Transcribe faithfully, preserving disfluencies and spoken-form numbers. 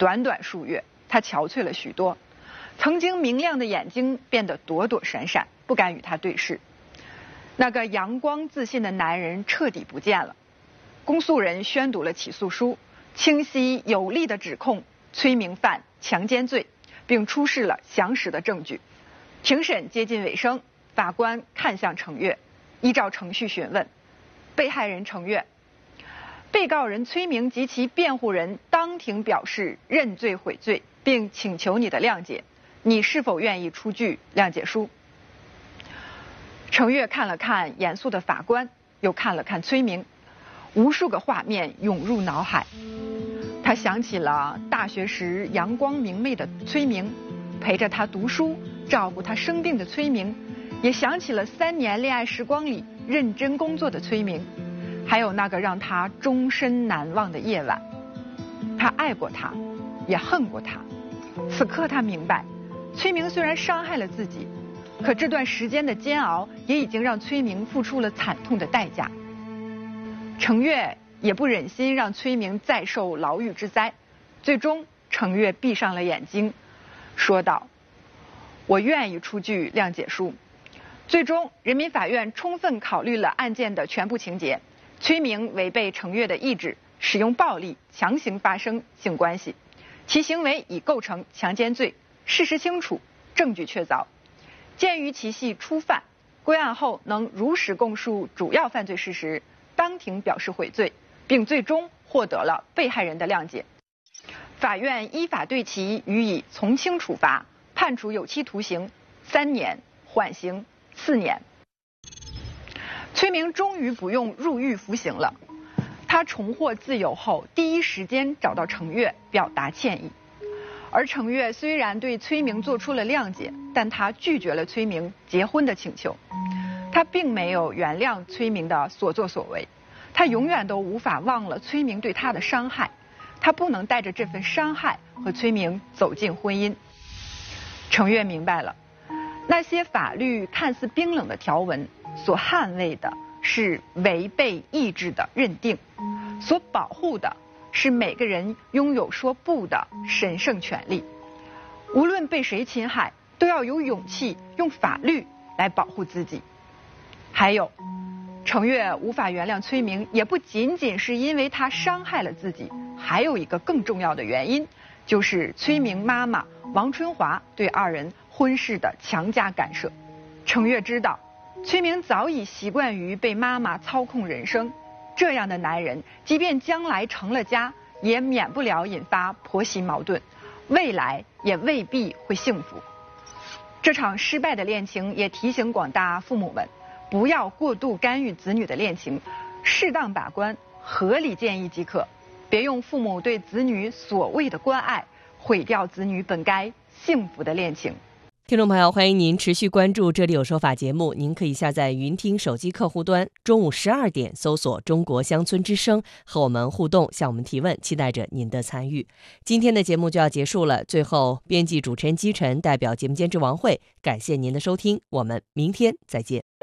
短短数月，他憔悴了许多，曾经明亮的眼睛变得躲躲闪闪，不敢与他对视。那个阳光自信的男人彻底不见了。公诉人宣读了起诉书，清晰有力地指控崔明犯强奸罪，并出示了详实的证据。庭审接近尾声，法官看向程越，依照程序询问：被害人程越，被告人崔明及其辩护人当庭表示认罪悔罪，并请求你的谅解，你是否愿意出具谅解书？程越看了看严肃的法官，又看了看崔明，无数个画面涌入脑海。他想起了大学时阳光明媚的崔明，陪着他读书照顾他生病的崔明，也想起了三年恋爱时光里认真工作的崔明，还有那个让他终身难忘的夜晚。他爱过他，也恨过他。此刻他明白，崔明虽然伤害了自己，可这段时间的煎熬也已经让崔明付出了惨痛的代价。程越也不忍心让崔明再受牢狱之灾，最终程越闭上了眼睛，说道：我愿意出具谅解书。最终人民法院充分考虑了案件的全部情节，崔明违背程越的意志，使用暴力强行发生性关系，其行为已构成强奸罪，事实清楚，证据确凿。鉴于其系初犯，归案后能如实供述主要犯罪事实，当庭表示悔罪，并最终获得了被害人的谅解。法院依法对其予以从轻处罚，判处有期徒刑三年，缓刑四年。崔明终于不用入狱服刑了。他重获自由后，第一时间找到程越表达歉意。而程越虽然对崔明做出了谅解，但他拒绝了崔明结婚的请求。他并没有原谅崔明的所作所为，他永远都无法忘了崔明对他的伤害，他不能带着这份伤害和崔明走进婚姻。程越明白了，那些法律看似冰冷的条文所捍卫的是违背意志的认定，所保护的是每个人拥有说不的神圣权利。无论被谁侵害，都要有勇气用法律来保护自己。还有，程越无法原谅崔明，也不仅仅是因为他伤害了自己，还有一个更重要的原因，就是崔明妈妈王春华对二人婚事的强加干涉。程越知道，崔明早已习惯于被妈妈操控人生，这样的男人，即便将来成了家，也免不了引发婆媳矛盾，未来也未必会幸福。这场失败的恋情也提醒广大父母们，不要过度干预子女的恋情，适当把关，合理建议即可，别用父母对子女所谓的关爱，毁掉子女本该幸福的恋情。 听众朋友，欢迎您持续关注这里有说法节目，您可以下载云听手机客户端，中午十二点搜索中国乡村之声，和我们互动，向我们提问，期待着您的参与。今天的节目就要结束了，最后编辑主持人姬晨代表节目监制王慧，感谢您的收听，我们明天再见。